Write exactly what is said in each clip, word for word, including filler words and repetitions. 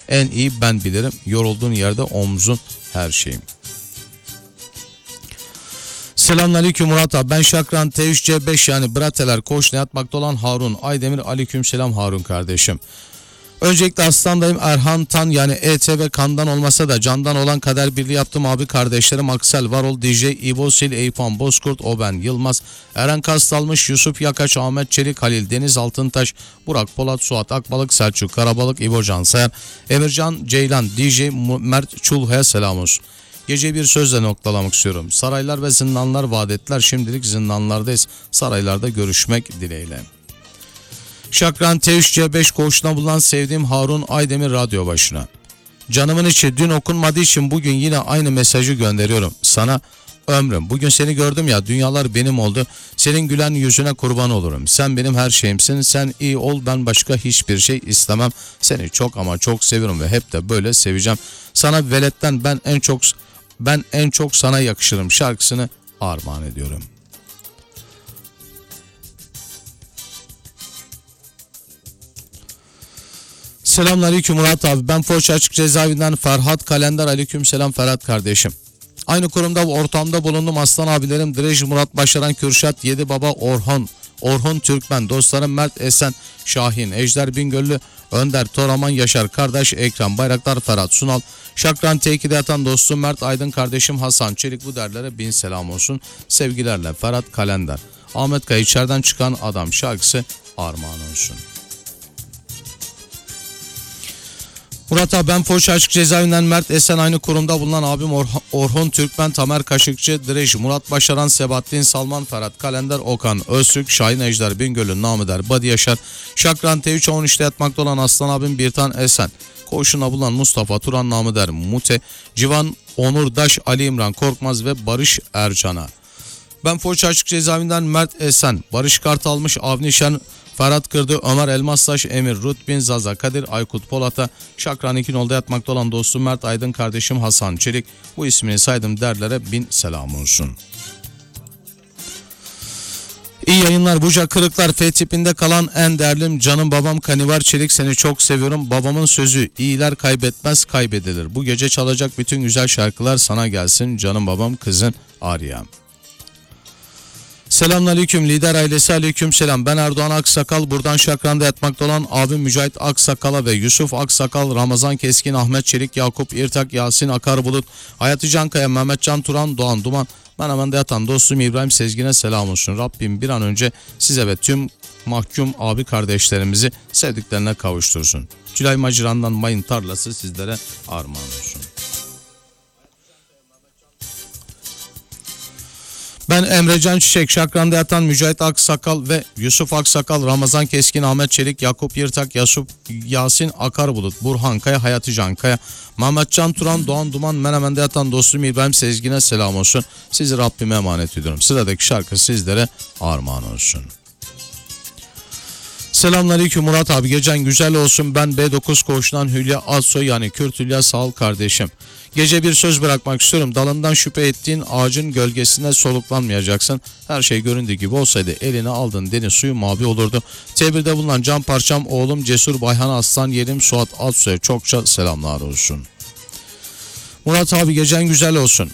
En iyi ben bilirim. Yorulduğun yerde omzun her şeyim. Selamünaleyküm Murat abi. Ben Şakran T üç C beş yani Brateler Koç'la yatmakta olan Harun Aydemir. Aleykümselam Harun kardeşim. Öncelikle Aslan'dayım. Erhan Tan yani E T ve kandan olmasa da candan olan kader birliği yaptım abi kardeşlerim Aksel Varol, D J İbo Sil, Eyüpan Bozkurt, Oben Yılmaz, Eren Kastalmış, Yusuf Yakaç, Ahmet Çelik, Halil Deniz Altıntaş, Burak Polat, Suat Akbalık, Selçuk Karabalık, İbo Cansever, Emircan Ceylan, D J Mert Çulha'ya selam olsun. Gece bir sözle noktalamak istiyorum. Saraylar ve zindanlar vaat ettiler. Şimdilik zindanlardayız. Saraylarda görüşmek dileğiyle. Şakran T üç C beş koğuşuna bulunan sevdiğim Harun Aydemir radyo başına. Canımın içi dün okunmadığı için bugün yine aynı mesajı gönderiyorum. Sana ömrüm. Bugün seni gördüm ya, dünyalar benim oldu. Senin gülen yüzüne kurban olurum. Sen benim her şeyimsin. Sen iyi ol, ben başka hiçbir şey istemem. Seni çok ama çok seviyorum ve hep de böyle seveceğim. Sana veletten ben en çok ben en çok sana yakışırım şarkısını armağan ediyorum. Selamünaleyküm Murat abi. Ben Foça Açık Cezaevinden Ferhat Kalender. Aleykümselam Ferhat kardeşim. Aynı kurumda ortamda bulundum. Aslan abilerim Direj Murat Başaran, Kürşat Yedi Baba, Orhun Orhun Türkmen, dostlarım Mert Esen, Şahin, Ejder Bingöllü, Önder Toraman, Yaşar kardeş, Ekrem Bayraktar, Ferhat Sunal, Şakran T iki'de yatan dostum Mert Aydın, kardeşim Hasan Çelik, bu derlere bin selam olsun. Sevgilerle Ferhat Kalender. Ahmet Kaya içeriden çıkan adam şarkısı armağan olsun. Murat abi ben Foça Açık Cezaevinden Mert Esen, aynı kurumda bulunan abim Orh- Orhun Türkmen, Tamer Kaşıkçı, Direj Murat Başaran, Sebahattin Salman, Ferhat Kalender, Okan Öztürk, Şahin Ejder Bingöl'ün Namıder Badi Yaşar, Şakran T üç on üç'te yatmakta olan Aslan abim Birtan Esen, koğuşuna bulunan Mustafa Turan, Namıder Mute, Civan Onur Daş, Ali İmran Korkmaz ve Barış Ercan'a. Ben Foça Açık Cezaevinden Mert Esen, Barış Kartalmış, Avni Şen, Ferhat Kırdı, Ömer Elmastaş, Emir Rutbin, Zaza Kadir, Aykut Polat'a, Şakran iki nolda yatmakta olan dostum Mert Aydın, kardeşim Hasan Çelik, bu ismini saydım derlere bin selam olsun. İyi yayınlar Buca Kırıklar. F tipinde kalan en değerlim canım babam Kanivar Çelik, seni çok seviyorum. Babamın sözü iyiler kaybetmez kaybedilir. Bu gece çalacak bütün güzel şarkılar sana gelsin canım babam, kızın Arya. Selamünaleyküm lider ailesi, aleyküm selam. Ben Erdoğan Aksakal, buradan Şakran'da yatmakta olan abim Mücahit Aksakal'a ve Yusuf Aksakal, Ramazan Keskin, Ahmet Çelik, Yakup İrtak, Yasin Akarbulut, Hayati Cankaya, Mehmet Can Turan, Doğan Duman, Menemen'de yatan dostum İbrahim Sezgin'e selam olsun. Rabbim bir an önce size ve tüm mahkum abi kardeşlerimizi sevdiklerine kavuştursun. Cülay Maciran'dan mayın tarlası sizlere armağan olsun. Ben Emrecan Çiçek, Şakran'da yatan Mücahit Aksakal ve Yusuf Aksakal, Ramazan Keskin, Ahmet Çelik, Yakup Yırtak, Yasup, Yasin Akarbulut, Burhan Kaya, Hayati Cankaya, Mehmet Can Turan, Doğan Duman, Menemen'de yatan dostum İbrahim Sezgin'e selam olsun. Sizi Rabbime emanet ediyorum. Sıradaki şarkı sizlere armağan olsun. Selamünaleyküm Murat abi, gecen güzel olsun. Ben B dokuz koğuşundan Hülya Azsoy yani Kürt Hülya, sağ ol kardeşim. Gece bir söz bırakmak istiyorum. Dalından şüphe ettiğin ağacın gölgesinde soluklanmayacaksın. Her şey göründüğü gibi olsaydı eline aldın deniz suyu mavi olurdu. T bir'de bulunan can parçam oğlum Cesur Bayhan Aslan yerim Suat Azsoy'a çokça selamlar olsun. Murat abi gecen güzel olsun.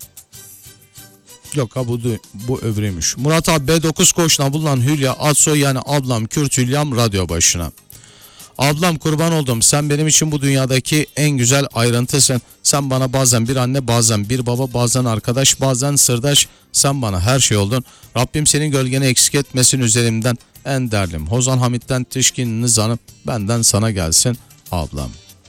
Yok ha bu, bu öbürüymüş. Murat abi B dokuz koğuşuna bulunan Hülya Azsoy yani ablam Kürt Hülyam radyo başına. Ablam kurban oldum, sen benim için bu dünyadaki en güzel ayrıntısın. Sen bana bazen bir anne, bazen bir baba, bazen arkadaş, bazen sırdaş. Sen bana her şey oldun. Rabbim senin gölgeni eksik etmesin üzerimden. En değerlim Hozan Hamit'ten Tişkin Nizan'ı benden sana gelsin ablam.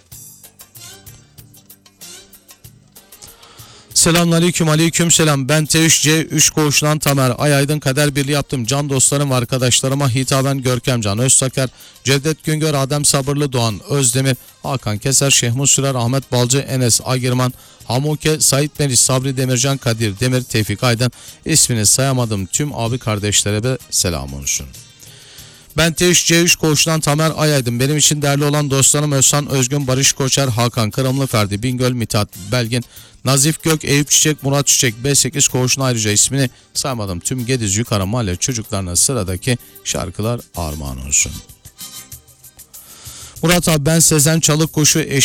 Selamünaleyküm, aleyküm selam. Ben T üç C üç koğuşundan Tamer Ayaydın, kader birliği yaptım. Can dostlarım ve arkadaşlarıma hitaben Görkemcan Öztaker, Cevdet Güngör, Adem Sabırlı, Doğan Özdemir, Hakan Keser, Şehmus Sürer, Ahmet Balcı, Enes Agirman, Hamuke, Sait Meriç, Sabri Demircan, Kadir Demir, Tevfik Aydın, ismini sayamadım tüm abi kardeşlere de selam olsun. Ben T üç C üç koğuşundan Tamer Ayaydın. Benim için değerli olan dostlarım Özhan Özgün, Barış Koçer, Hakan Kırımlı, Ferdi Bingöl, Mithat Belgin, Nazif Gök, Eyüp Çiçek, Murat Çiçek, B sekiz koğuşuna ayrıca ismini saymadım tüm Gediz Yukarı Mahalle çocuklarına sıradaki şarkılar armağan olsun. Murat abi ben Sezen Çalıkkuşu,